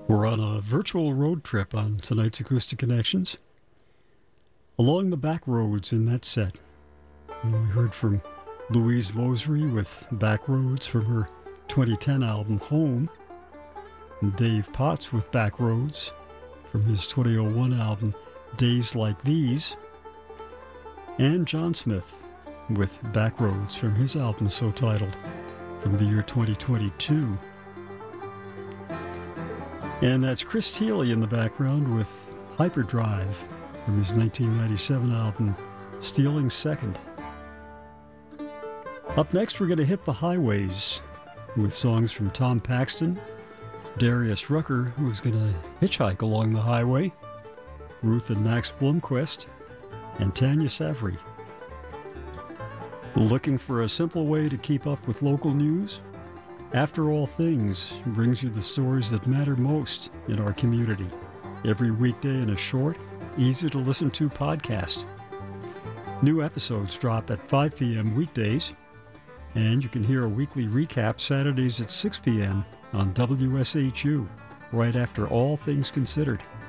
We're on a virtual road trip on tonight's Acoustic Connections. Along the back roads in that set, we heard from Louise Mosery with Back Roads from her 2010 album Home, and Dave Potts with Back Roads from his 2001 album Days Like These, and John Smith with Back Roads from his album so titled from the year 2022. And that's Chris Thile in the background with Hyperdrive from his 1997 album Stealing Second. Up next, we're going to hit the highways with songs from Tom Paxton, Darius Rucker, who's going to hitchhike along the highway, Ruth and Max Blomquist, and Tanya Savary. Looking for a simple way to keep up with local news? After All Things brings you the stories that matter most in our community every weekday in a short, easy-to-listen-to podcast. New episodes drop at 5 p.m. weekdays, and you can hear a weekly recap Saturdays at 6 p.m. on WSHU, right after All Things Considered.